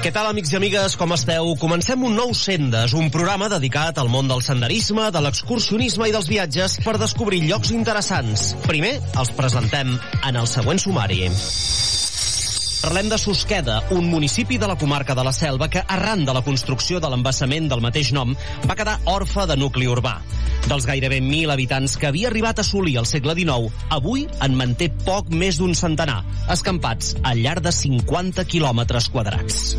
Què tal, amics i amigues, com esteu? Comencem un nou Sendes, un programa dedicat al món del senderisme, de l'excursionisme i dels viatges per descobrir llocs interessants. Primer, els presentem en el següent sumari. Parlem de Susqueda, un municipi de la comarca de la Selva que, arran de la construcció de l'embassament del mateix nom, va quedar orfe de nucli urbà. Dels gairebé 1.000 habitants que havia arribat a assolir al segle XIX, avui en manté poc més d'un centenar, escampats al llarg de 50 quilòmetres quadrats.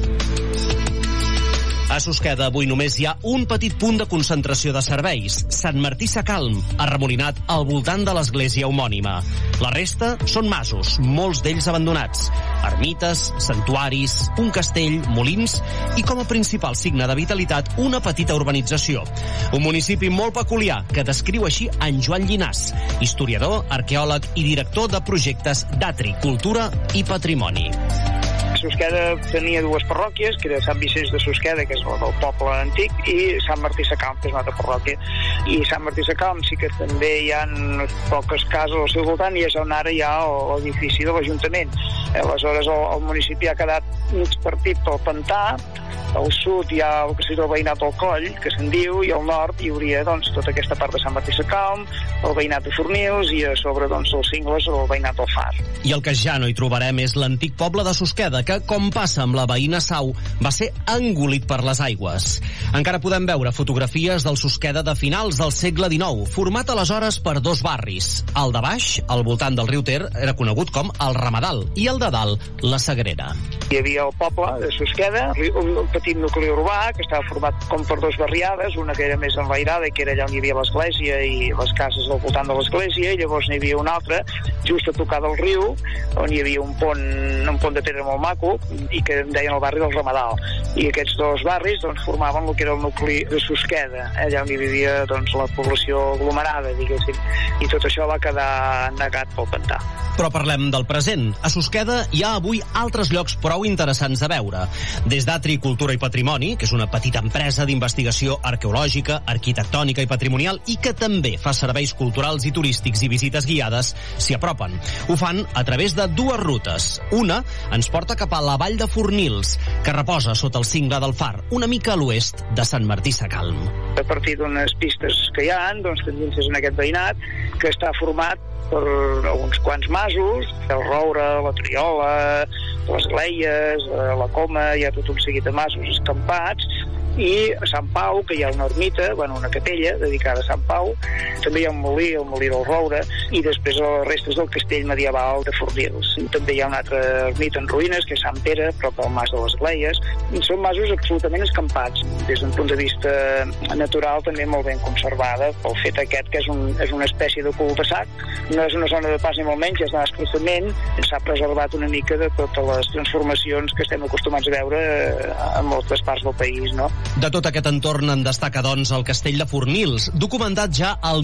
A Susqueda avui només hi ha un petit punt de concentració de serveis, Sant Martí Sacalm, arremolinat al voltant de l'església homònima. La resta són masos, molts d'ells abandonats, ermites, santuaris, un castell, molins i, com a principal signe de vitalitat, una petita urbanització. Un municipi molt peculiar que descriu així en Joan Llinàs, historiador, arqueòleg i director de projectes d'Atri, Cultura i Patrimoni. Susqueda tenia dues parròquies, que era Sant Vicenç de Susqueda, que és el del poble antic, i Sant Martí Sacalm, que és una altra parròquia. I Sant Martí Sacalm sí que també hi ha poques cases al seu voltant i és on ara hi ha l'edifici de l'Ajuntament. Aleshores el municipi ha quedat mig partit pel pantà. Al sud hi ha el que seria el veïnat del Coll, que se'n diu, i al nord hi hauria tota aquesta part de Sant Martí Sacalm, el veïnat de Fornils i a sobre els Cingles o el veïnat del Far. I el que ja no hi trobarem és l'antic poble de Susqueda, que, com passa amb la veïna Sau, va ser engolit per les aigües. Encara podem veure fotografies del Susqueda de finals del segle XIX, format aleshores per dos barris. El de baix, al voltant del riu Ter, era conegut com el Ramadal, i el de dalt, la Sagrera. Hi havia el poble de Susqueda, un petit nucli urbà que estava format com per dues barriades, una que era més enlairada, que era allà on hi havia l'església i les cases al voltant de l'església, i llavors n'hi havia una altra just a tocar del riu, on hi havia un pont de pedra molt maco i que en deien el barri del Ramadal. I aquests dos barris formaven el que era el nucli de Susqueda, allà on hi vivia la població aglomerada, diguéssim, i tot això va quedar negat pel pantà. Però parlem del present. A Susqueda hi ha avui altres llocs prou interessants a veure. Des d'Atri, Cultura i Patrimoni, que és una petita empresa d'investigació arqueològica, arquitectònica i patrimonial i que també fa serveis culturals i turístics i visites guiades, s'hi apropen. Ho fan a través de dues rutes. Una ens porta cap a la vall de Fornils, que reposa sota el cingle del Far, una mica a l'oest de Sant Martí Sacalm. A partir d'unes pistes que hi ha, tendències en aquest veïnat, que està format per uns quants masos, el Roure, la Triola, les Gleies, la Coma, hi ha tot un seguit de masos escampats, i a Sant Pau, que hi ha una ermita, una capella dedicada a Sant Pau, també hi ha un molí, el molí del Roure, i després les restes del castell medieval de Fornils. També hi ha una altra ermita en ruïnes, que és Sant Pere, prop del mas de les Gleies. Són masos absolutament escampats, des d'un punt de vista natural també molt ben conservada, pel fet aquest que és una espècie de cul-de-sac, no és una zona de pas ni molt menys, és de desplaçament, s'ha preservat una mica de totes les transformacions que estem acostumats a veure a moltes parts del país, no? De tot aquest entorn en destaca, doncs, el castell de Fornils, documentat ja al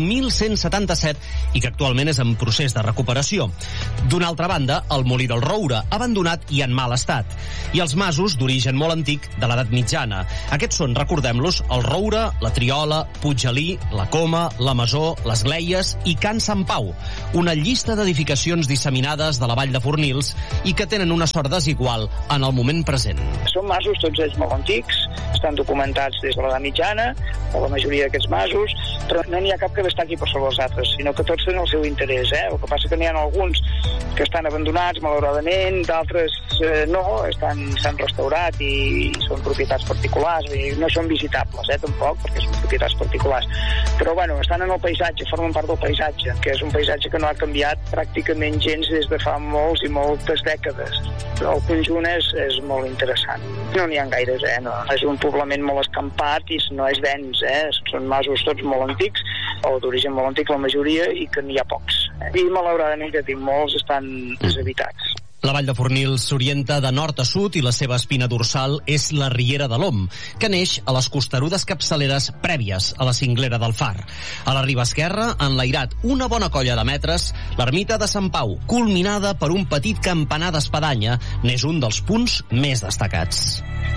1177 i que actualment és en procés de recuperació. D'una altra banda, el molí del Roure, abandonat i en mal estat. I els masos d'origen molt antic de l'edat mitjana. Aquests són, recordem-los, el Roure, la Triola, Puiggelí, la Coma, la Masó, les Gleies i Can Sant Pau, una llista d'edificacions disseminades de la vall de Fornils i que tenen una sort desigual en el moment present. Són masos, tots ells molt antics, estan documentats des de l'edat mitjana, o la majoria d'aquests masos, però no n'hi ha cap que destaqui per sobre els altres, sinó que tots tenen el seu interès. El que passa que n'hi ha alguns que estan abandonats, malauradament, d'altres no, s'han restaurat i són propietats particulars, i no són visitables, tampoc, perquè són propietats particulars. Però, estan en el paisatge, formen part del paisatge, que és un paisatge que no ha canviat pràcticament gens des de fa molts i moltes dècades. El conjunt és molt interessant. No n'hi ha gaires, no. És un poblament molt escampat i no és dens, són masos tots molt antics, o d'origen molt antic la majoria, i que n'hi ha pocs. I malauradament, que tinc molts, estan deshabitats. La vall de Fornils s'orienta de nord a sud i la seva espina dorsal és la Riera de l'Om, que neix a les costerudes capçaleres prèvies a la cinglera del Far. A la riba esquerra, enlairat una bona colla de metres, l'ermita de Sant Pau, culminada per un petit campanar d'espadanya, n'és un dels punts més destacats.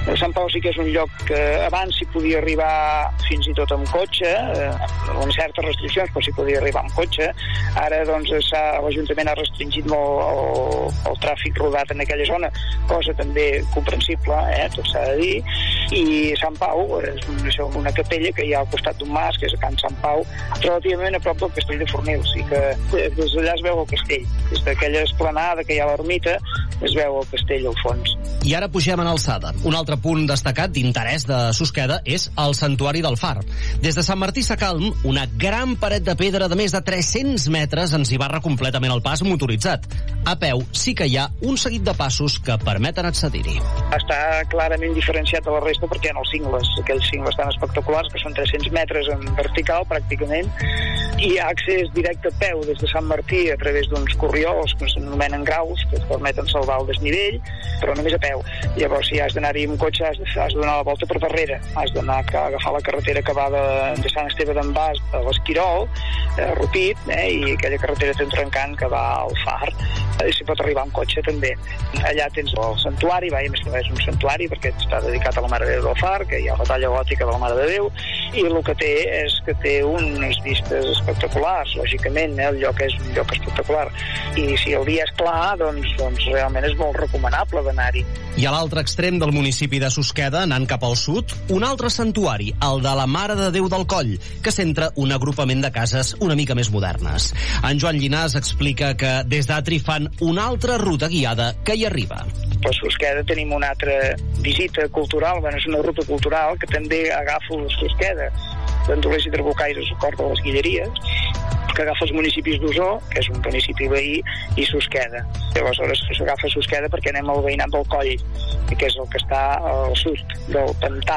Sant Pau sí que és un lloc que abans s'hi podia arribar fins i tot amb cotxe, amb certes restriccions, però s'hi podia arribar amb cotxe. Ara, doncs, l'Ajuntament ha restringit molt el tràfic rodat en aquella zona, cosa també comprensible, tot s'ha de dir. I Sant Pau és una capella que hi ha al costat d'un mas, que és a Can Sant Pau, relativament a prop del castell de Fornils, i que des d'allà es veu el castell. Des d'aquella esplanada que hi ha a l'ermita es veu el castell al fons. I ara pugem en alçada. Un altre punt destacat d'interès de Susqueda és el Santuari del Far. Des de Sant Martí Sacalm, una gran paret de pedra de més de 300 metres ens hi barra completament el pas motoritzat. A peu sí que hi ha un seguit de passos que permeten accedir-hi. Està clarament diferenciat de la resta perquè hi ha els cingles, aquells cingles tan espectaculars que són 300 metres en vertical pràcticament, i hi ha accés directe a peu des de Sant Martí a través d'uns corriols que s'anomenen graus, que et permeten salvar el desnivell, però només a peu. Llavors, si has d'anar-hi amb cotxe, has de donar la volta per darrere. Has d'anar a agafar la carretera que va de Sant Esteve d'en Bas a l'Esquirol, Rupit, i aquella carretera té un trencant que va al Far. S'hi pot arribar amb cotxe, també. Allà tens el santuari, a més no és un santuari perquè està dedicat a la Mare de Déu del Far, que hi ha la talla gòtica de la Mare de Déu, i el que té és que té unes vistes espectaculars, lògicament, el lloc és un lloc espectacular. I si el dia és clar, doncs realment és molt recomanable d'anar-hi. I a l'altre extrem del municipi de Susqueda, anant cap al sud, un altre santuari, el de la Mare de Déu del Coll, que centra un agrupament de cases una mica més modernes. En Joan Llinàs explica que des d'Atri fan una altra ruta guiada que hi arriba. A Susqueda tenim una altra visita cultural, és una ruta cultural que també agafo Susqueda, d'Andolers i Trabucaires, al cor de les Guilleries, que agafa els municipis d'Osor, que és un municipi veí, i Susqueda. Llavors s'agafa Susqueda perquè anem al veïnat del Coll, que és el que està al sud del pantà,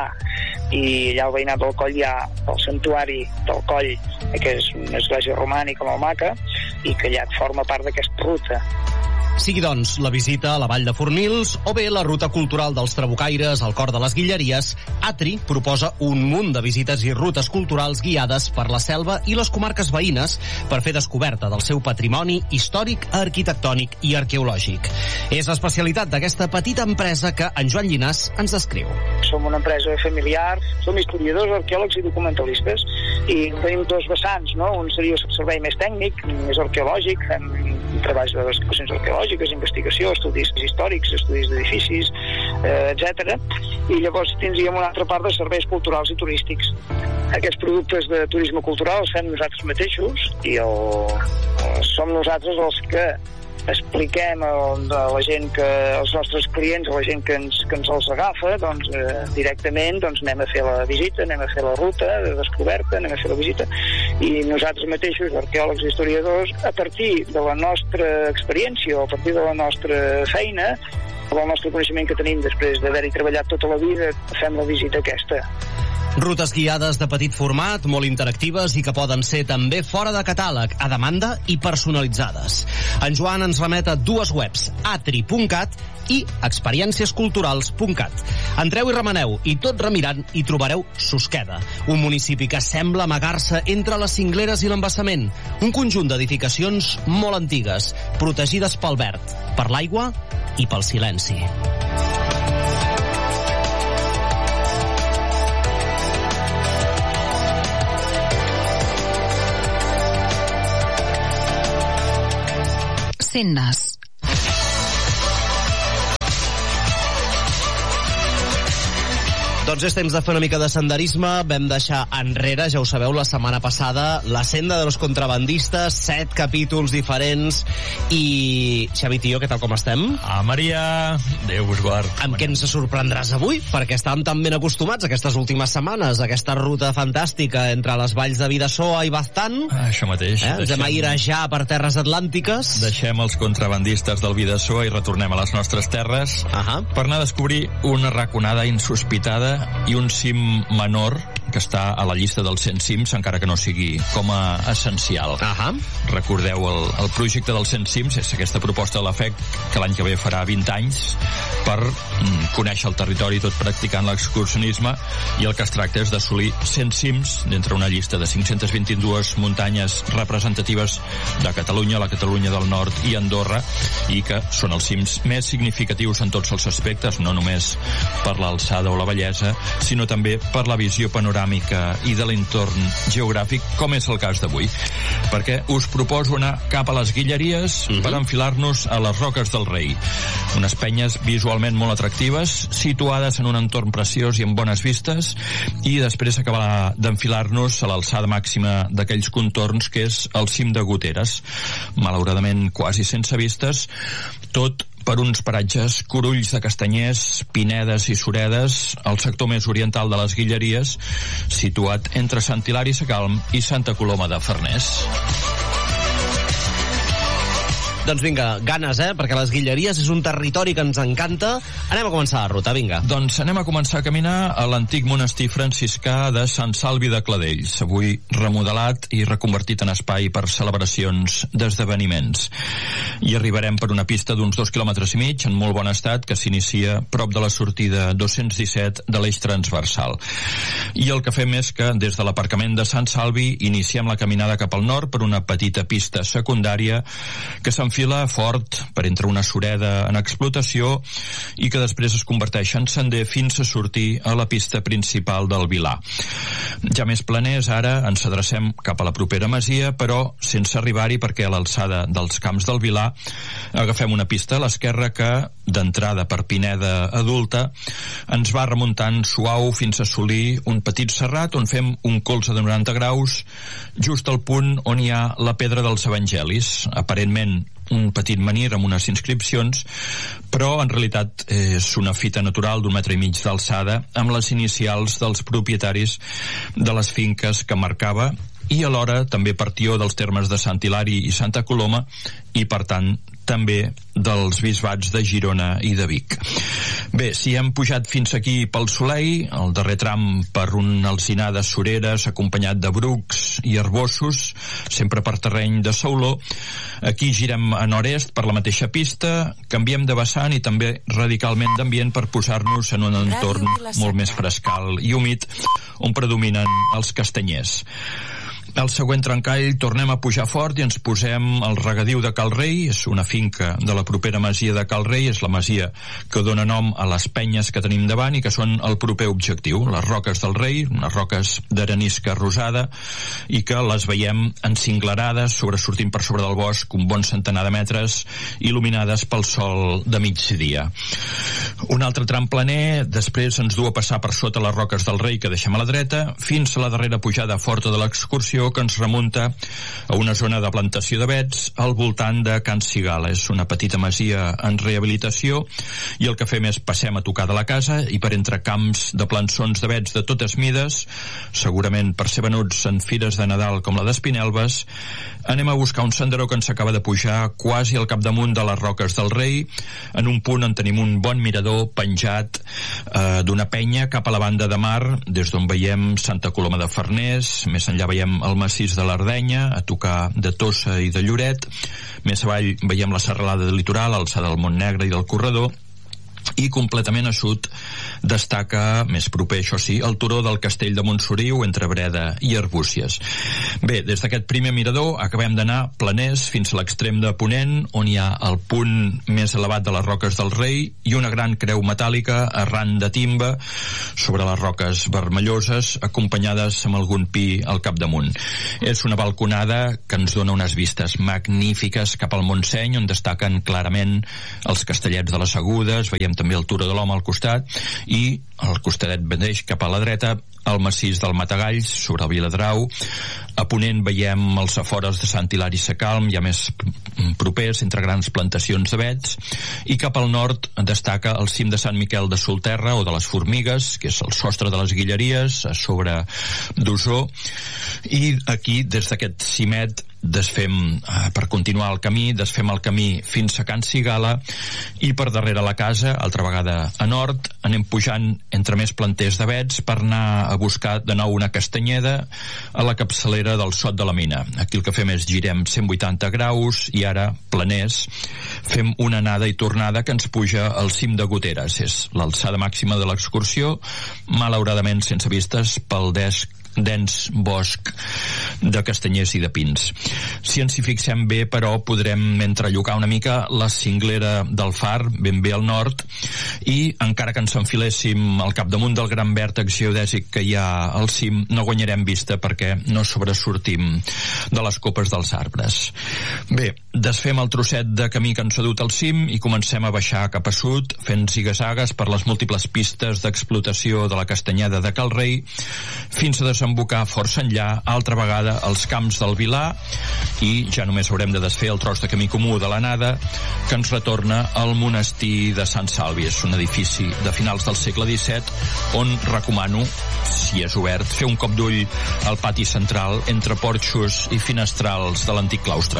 i allà al veïnat del Coll hi ha el santuari del Coll, que és una església romànica molt maca, i que allà forma part d'aquesta ruta. Sigui, doncs, la visita a la Vall de Fornils o bé la ruta cultural dels Trabucaires al cor de les Guilleries, Atri proposa un munt de visites i rutes culturals guiades per la selva i les comarques veïnes per fer descoberta del seu patrimoni històric, arquitectònic i arqueològic. És l'especialitat d'aquesta petita empresa que en Joan Llinàs ens descriu. Som una empresa familiar, som historiadors, arqueòlegs i documentalistes, i tenim dos vessants, no? Un seria el servei més tècnic, més arqueològic, fem treballs de excavacions arqueològiques, investigació, estudis històrics, estudis d'edificis, etc. I llavors tindríem una altra part de serveis culturals i turístics. Aquests productes de turisme cultural els fem nosaltres mateixos i som nosaltres els que expliquem a la gent, als nostres clients, a la gent que ens els agafa, doncs directament anem a fer la visita, anem a fer la ruta de descoberta, anem a fer la visita, i nosaltres mateixos, arqueòlegs i historiadors, a partir de la nostra experiència o a partir de la nostra feina, del nostre coneixement que tenim després d'haver-hi treballat tota la vida, fem la visita aquesta. Rutes guiades de petit format, molt interactives i que poden ser també fora de catàleg, a demanda i personalitzades. En Joan ens remet a dues webs, atri.cat i experienciesculturals.cat. Entreu i remeneu, i tot remirant hi trobareu Susqueda, un municipi que sembla amagar-se entre les cingleres i l'embassament, un conjunt d'edificacions molt antigues, protegides pel verd, per l'aigua i pel silenci. Sendes. Doncs és temps de fer una mica de senderisme. Vam deixar enrere, ja ho sabeu, la setmana passada, la senda de los contrabandistes, 7 capítols diferents. I, Xavi, tio, què tal com estem? Maria, Déu vos guard. Amb què ens sorprendràs avui? Perquè estàvem tan ben acostumats aquestes últimes setmanes, a aquesta ruta fantàstica entre les valls de Bidasoa i Baztán. Això mateix. Ens hem airejar per terres atlàntiques. Deixem els contrabandistes del Bidasoa i retornem a les nostres terres per anar a descobrir una raconada insospitada i un cim menor que està a la llista dels 100 cims, encara que no sigui com a essencial. Recordeu, el projecte dels 100 cims és aquesta proposta de la FEC que l'any que ve farà 20 anys per conèixer el territori tot practicant l'excursionisme, i el que es tracta és d'assolir 100 cims d'entre una llista de 522 muntanyes representatives de Catalunya, la Catalunya del Nord i Andorra, i que són els cims més significatius en tots els aspectes, no només per l'alçada o la bellesa, sinó també per la visió panoràmica i de l'entorn geogràfic, com és el cas d'avui. Perquè us proposo anar cap a les Guilleries per enfilar-nos a les Roques del Rei. Unes penyes visualment molt atractives, situades en un entorn preciós i amb bones vistes, i després acabar d'enfilar-nos a l'alçada màxima d'aquells contorns, que és el cim de Goteres. Malauradament quasi sense vistes, tot per uns paratges curulls de castanyers, pinedes i suredes, al sector més oriental de les Guilleries, situat entre Sant Hilari Sacalm i Santa Coloma de Farners. Doncs vinga, ganes, perquè les Guilleries és un territori que ens encanta. Anem a començar la ruta, vinga. Doncs anem a començar a caminar a l'antic monestir franciscà de Sant Salvi de Cladells, avui remodelat i reconvertit en espai per celebracions d'esdeveniments. I arribarem per una pista d'uns 2,5 quilòmetres, en molt bon estat, que s'inicia prop de la sortida 217 de l'eix transversal. I el que fem és que, des de l'aparcament de Sant Salvi, iniciem la caminada cap al nord per una petita pista secundària que s'enfila fort per entre una sureda en explotació i que després es converteix en sender fins a sortir a la pista principal del Vilar. Ja més planers, ara ens adrecem cap a la propera masia, però sense arribar-hi, perquè a l'alçada dels camps del Vilar agafem una pista a l'esquerra que, d'entrada per Pineda Adulta, ens va remuntant suau fins a assolir un petit serrat on fem un colze de 90 graus just al punt on hi ha la Pedra dels Evangelis, aparentment un petit menhir amb unes inscripcions, però en realitat és una fita natural d'1,5 metres d'alçada amb les inicials dels propietaris de les finques que marcava, i alhora també partió dels termes de Sant Hilari i Santa Coloma, i per tant també dels bisbats de Girona i de Vic. Bé, si hem pujat fins aquí pel Soleil, el darrer tram per una alzinada sureres acompanyat de brucs i arbossos, sempre per terreny de sauló, aquí girem a nord-est per la mateixa pista, canviem de vessant i també radicalment d'ambient per posar-nos en un entorn molt més frescal i humit, on predominen els castanyers. Al següent trencall tornem a pujar fort i ens posem al regadiu de Cal Rei. És una finca de la propera masia de Cal Rei, és la masia que dona nom a les penyes que tenim davant i que són el proper objectiu, les Roques del Rei, unes roques d'arenisca rosada, i que les veiem encinglerades, sobresortint per sobre del bosc un bon centenar de metres, il·luminades pel sol de migdia. Un altre tram planer després ens du a passar per sota les Roques del Rei, que deixem a la dreta, fins a la darrera pujada forta de l'excursió, que ens remunta a una zona de plantació d'avets al voltant de Can Cigala. És una petita masia en rehabilitació, i el que fem és passem a tocar de la casa i per entre camps de plançons d'avets de totes mides, segurament per ser venuts en fires de Nadal com la d'Espinelves, anem a buscar un senderó que ens acaba de pujar quasi al capdamunt de les Roques del Rei, en un punt on tenim un bon mirador penjat d'una penya cap a la banda de mar, des d'on veiem Santa Coloma de Farners, més enllà veiem el massís de l'Ardenya, a tocar de Tossa i de Lloret, més avall veiem la serralada del litoral, alçada del Montnegre i del Corredor, i completament a sud destaca, més proper això sí, el turó del Castell de Montsoriu entre Breda i Arbúcies. Bé, des d'aquest primer mirador acabem d'anar planers fins a l'extrem de ponent, on hi ha el punt més elevat de les Roques del Rei i una gran creu metàl·lica arran de timba sobre les roques vermelloses, acompanyades amb algun pi al capdamunt. És una balconada que ens dona unes vistes magnífiques cap al Montseny, on destaquen clarament els castellets de les Agudes, veiem també el Turó de l'Home al costat, i al costadet mateix cap a la dreta el massís del Matagalls sobre el Viladrau, A ponent veiem els afores de Sant Hilari Sacalm, ja més propers, entre grans plantacions d'avets, i cap al nord destaca el cim de Sant Miquel de Solterra o de les Formigues, que és el sostre de les Guilleries, a sobre d'Osor, i aquí, des d'aquest cimet, per continuar el camí, desfem el camí fins a Can Cigala, i per darrere la casa, altra vegada a nord, anem pujant entre més planters d'avets per anar a buscar de nou una castanyeda a la capçalera del Sot de la Mina. Aquí el que fem és girem 180 graus i ara, planers, fem una anada i tornada que ens puja al cim de Goteres. És l'alçada màxima de l'excursió, malauradament sense vistes pel dens bosc de castanyers i de pins. Si ens hi fixem bé, però, podrem entrellocar una mica la cinglera del Far, ben bé al nord, i encara que ens enfiléssim al capdamunt del gran vèrtex geodèsic que hi ha al cim, no guanyarem vista perquè no sobresortim de les copes dels arbres. Bé, desfem el trosset de camí que ens ha dut al cim i comencem a baixar cap a sud, fent zigazagues per les múltiples pistes d'explotació de la castanyeda de Cal Rei, fins a desembocar força enllà, altra vegada, als camps del Vilar, i ja només haurem de desfer el tros de camí comú de l'anada que ens retorna al monestir de Sant Salvi. És un edifici de finals del segle XVII on recomano, si és obert, fer un cop d'ull al pati central entre porxos i finestrals de l'antic claustre.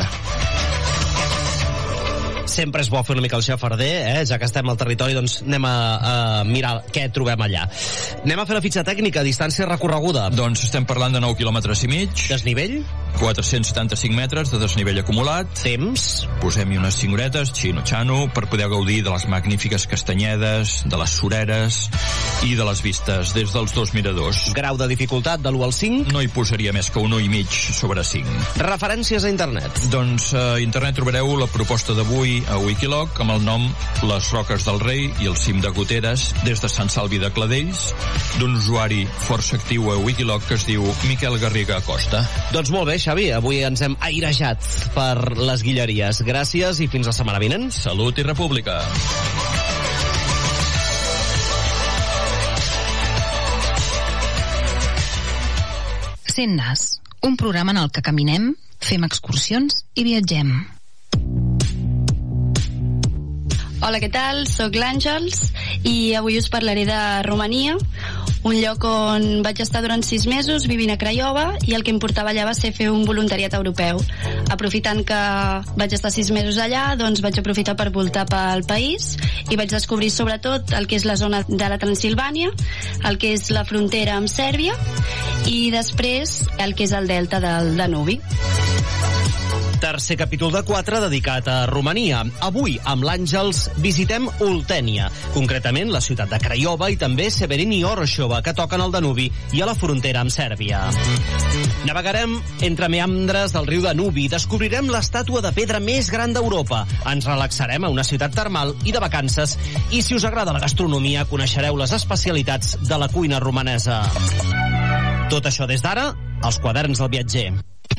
Sempre és bo fer una mica el xafarder, ja que estem al territori, doncs anem a mirar què trobem allà. Anem a fer la fitxa tècnica, distància recorreguda. Doncs estem parlant de 9 quilòmetres i mig. Desnivell? 475 metres de desnivell acumulat. Temps? Posem-hi unes 5 horetes, xino-xano, per poder gaudir de les magnífiques castanyedes, de les sureres i de les vistes des dels dos miradors. Grau de dificultat de l'1 al 5? No hi posaria més que un 1,5 sobre 5. Referències a internet? Doncs a internet trobareu la proposta d'avui a Wikiloc amb el nom Les Roques del Rei i el cim de Goteres des de Sant Salvi de Cladells, d'un usuari força actiu a Wikiloc que es diu Miquel Garriga Acosta. Doncs molt bé, Xavi, avui ens hem airejat per les Guilleries. Gràcies i fins la setmana vinent. Salut i república. Sent Nas, un programa en el que caminem, fem excursions i viatgem. Hola, què tal? Soc l'Àngels i avui us parlaré de Romania, un lloc on vaig estar durant 6 mesos vivint a Craiova, i el que em portava allà va ser fer un voluntariat europeu. Aprofitant que vaig estar 6 mesos allà, doncs vaig aprofitar per voltar pel país i vaig descobrir sobretot el que és la zona de la Transilvània, el que és la frontera amb Sèrbia i després el que és el delta del Danubi. Tercer capítol de 4 dedicat a Romania. Avui, amb l'Àngels, visitem Oltènia, concretament la ciutat de Craiova i també Severin i Orxova, que toquen el Danubi i a la frontera amb Sèrbia. Navegarem entre meandres del riu Danubi, descobrirem l'estàtua de pedra més gran d'Europa, ens relaxarem a una ciutat termal i de vacances, i si us agrada la gastronomia, coneixereu les especialitats de la cuina romanesa. Tot això des d'ara, als quaderns del viatger.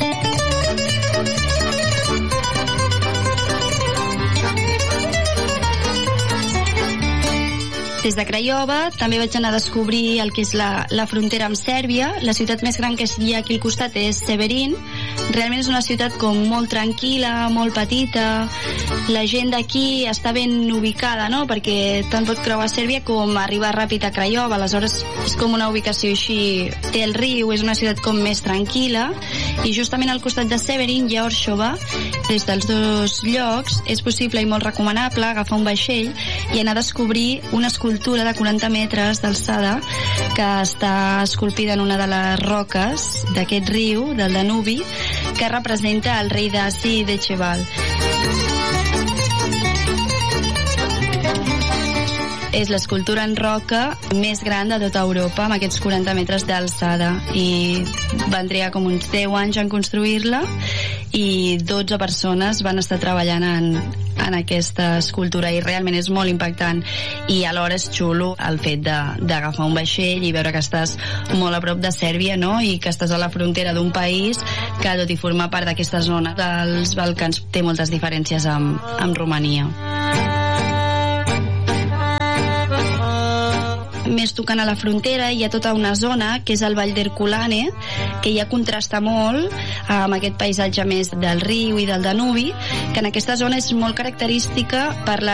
Des de Craiova també vaig anar a descobrir el que és la frontera amb Sèrbia. La ciutat més gran que hi ha aquí al costat és Severin. Realment és una ciutat com molt tranquil·la, molt petita. La gent d'aquí està ben ubicada, no? Perquè tant pot creuar Sèrbia com arribar ràpid a Craiova. Aleshores és com una ubicació així. Té el riu, és una ciutat com més tranquil·la. I justament al costat de Severin hi ha Orxova. Des dels dos llocs és possible i molt recomanable agafar un vaixell i anar a descobrir una escultura de 40 metres d'alçada que està esculpida en una de les roques d'aquest riu, del Danubi, que representa el rei d'Asi de Cheval. És l'escultura en roca més gran de tota Europa, amb aquests 40 metres d'alçada, i van trigar com uns 10 anys en construir-la i 12 persones van estar treballant en aquesta escultura, i realment és molt impactant, i alhora és xulo el fet d'agafar un vaixell i veure que estàs molt a prop de Sèrbia, no? I que estàs a la frontera d'un país que, tot i formar part d'aquesta zona dels Balcans, té moltes diferències amb Romania. Més tocant a la frontera, hi ha tota una zona que és el Vall d'Herculane, que ja contrasta molt amb aquest paisatge més del riu i del Danubi, que en aquesta zona és molt característica per la